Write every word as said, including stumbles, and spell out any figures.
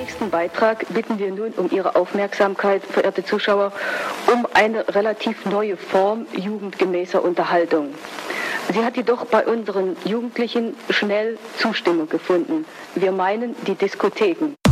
nächsten Beitrag bitten wir nun um Ihre Aufmerksamkeit, verehrte Zuschauer, um eine relativ neue Form jugendgemäßer Unterhaltung. Sie hat jedoch bei unseren Jugendlichen schnell Zustimmung gefunden. Wir meinen die Diskotheken.